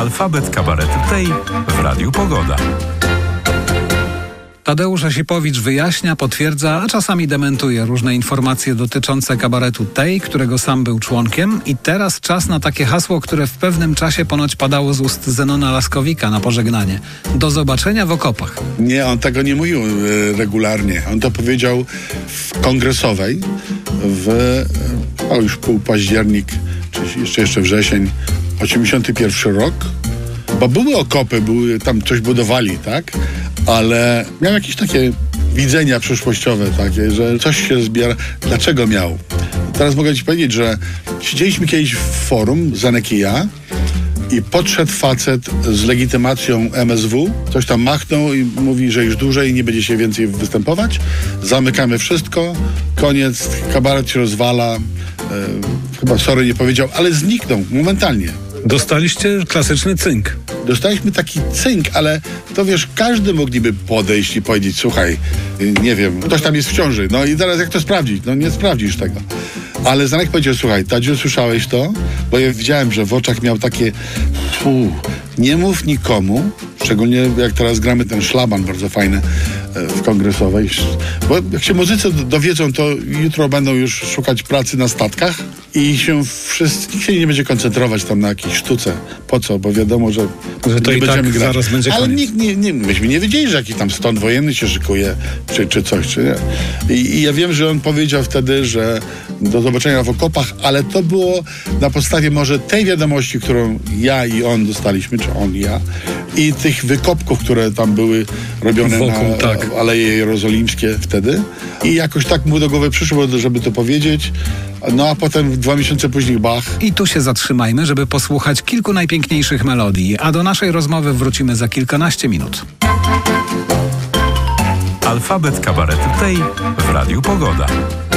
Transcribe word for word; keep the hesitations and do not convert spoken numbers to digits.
Alfabet kabaretu tej w Radiu Pogoda. Tadeusz Osipowicz wyjaśnia, potwierdza, a czasami dementuje różne informacje dotyczące kabaretu tej, którego sam był członkiem. I teraz czas na takie hasło, które w pewnym czasie ponoć padało z ust Zenona Laskowika na pożegnanie. Do zobaczenia w okopach. Nie, on tego nie mówił y, regularnie. On to powiedział w kongresowej w o, już pół październik, czy jeszcze, jeszcze wrzesień, osiemdziesiąty pierwszy rok. Bo były okopy, były, tam coś budowali, tak? Ale miał jakieś takie widzenia przyszłościowe takie, że coś się zbiera. Dlaczego miał? Teraz mogę ci powiedzieć, że siedzieliśmy kiedyś w forum, Zenek i ja, i podszedł facet z legitymacją M S W, coś tam machnął i mówi, że już dłużej nie będzie się więcej występować, zamykamy wszystko, koniec, kabaret się rozwala, e, chyba sorry nie powiedział, ale zniknął momentalnie. Dostaliście klasyczny cynk. Dostaliśmy taki cynk, ale to wiesz, każdy mogliby podejść i powiedzieć, słuchaj, nie wiem, ktoś tam jest w ciąży, no i teraz jak to sprawdzić? No nie sprawdzisz tego. Ale Zanek powiedział, słuchaj, Tadziu, słyszałeś to? Bo ja widziałem, że w oczach miał takie, fu, nie mów nikomu, szczególnie jak teraz gramy ten szlaban bardzo fajny w kongresowej, bo jak się muzycy dowiedzą, to jutro będą już szukać pracy na statkach i się wszyscy, nikt się nie będzie koncentrować tam na jakiejś sztuce. Po co? Bo wiadomo, że, że to nie i będziemy tak grać. zaraz będzie Ale koniec. nikt nie, nie, myśmy nie wiedzieli, że jakiś tam stan wojenny się szykuje, czy, czy coś, czy nie. I, I ja wiem, że on powiedział wtedy, że do zobaczenia w okopach, ale to było na podstawie może tej wiadomości, którą ja i on dostaliśmy, czy on i ja, i tych wykopków, które tam były robione Wokół, na tak. Aleje Jerozolimskie wtedy. I jakoś tak mu do głowy przyszło, żeby to powiedzieć. No a potem dwa miesiące później bach. I tu się zatrzymajmy, żeby posłuchać kilku najpiękniejszych melodii, a do naszej rozmowy wrócimy za kilkanaście minut. Alfabet kabaretu tej w Radiu Pogoda.